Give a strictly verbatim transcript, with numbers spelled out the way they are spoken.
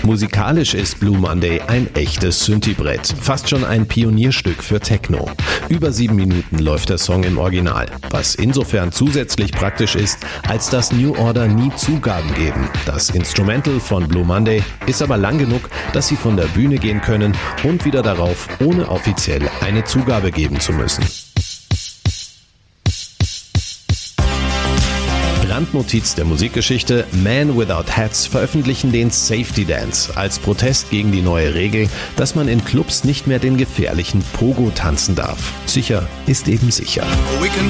Musikalisch ist Blue Monday ein echtes Synthi-Brett, fast schon ein Pionierstück für Techno. Über sieben Minuten läuft der Song im Original, was insofern zusätzlich praktisch ist, als dass New Order nie Zugaben geben. Das Instrumental von Blue Monday ist aber lang genug, dass sie von der Bühne gehen können und wieder darauf, ohne offiziell eine Zugabe geben zu müssen. Randnotiz der Musikgeschichte: Man Without Hats veröffentlichen den Safety Dance als Protest gegen die neue Regel, dass man in Clubs nicht mehr den gefährlichen Pogo tanzen darf. Sicher ist eben sicher. We can